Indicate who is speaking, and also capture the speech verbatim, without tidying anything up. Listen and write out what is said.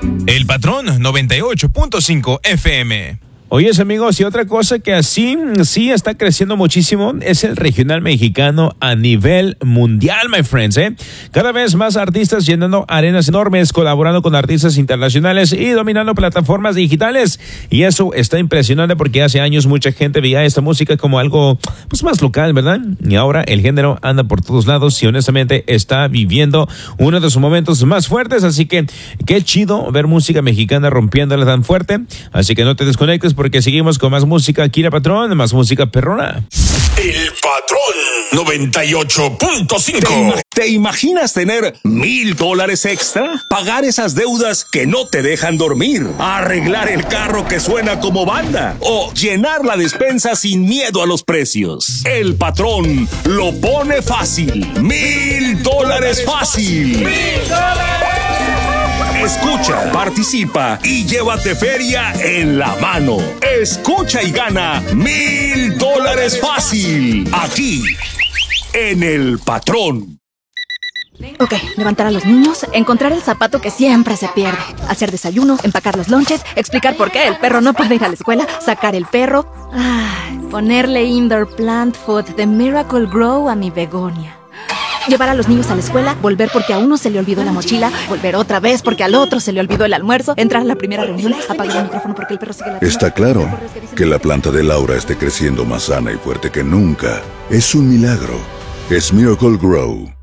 Speaker 1: El Patrón noventa y ocho punto cinco F M.
Speaker 2: Oye, amigos, y otra cosa que así sí está creciendo muchísimo es el regional mexicano a nivel mundial, my friends, ¿eh? Cada vez más artistas llenando arenas enormes, colaborando con artistas internacionales y dominando plataformas digitales. Y eso está impresionante porque hace años mucha gente veía esta música como algo pues más local, ¿verdad? Y ahora el género anda por todos lados y honestamente está viviendo uno de sus momentos más fuertes. Así que qué chido ver música mexicana rompiéndola tan fuerte. Así que no te desconectes porque seguimos con más música aquí, la Patrón, más música perrona.
Speaker 3: El Patrón noventa y ocho punto cinco.
Speaker 4: ¿Te, ima- ¿Te imaginas tener mil dólares extra? Pagar esas deudas que no te dejan dormir, arreglar el carro que suena como banda o llenar la despensa sin miedo a los precios. El Patrón lo pone fácil. Mil dólares fácil. ¡Mil dólares! Escucha, participa y llévate feria en la mano. Escucha y gana mil dólares fácil. Aquí, en El Patrón.
Speaker 5: Ok, levantar a los niños, encontrar el zapato que siempre se pierde, hacer desayuno, empacar los lonches, explicar por qué el perro no puede ir a la escuela, sacar el perro, ay, ponerle indoor plant food de Miracle Grow a mi begonia. Llevar a los niños a la escuela, volver porque a uno se le olvidó la mochila, volver otra vez porque al otro se le olvidó el almuerzo, entrar a la primera reunión, apagar el micrófono porque el perro sigue la...
Speaker 6: Está claro que la planta de Laura esté creciendo más sana y fuerte que nunca. Es un milagro. Es Miracle Grow.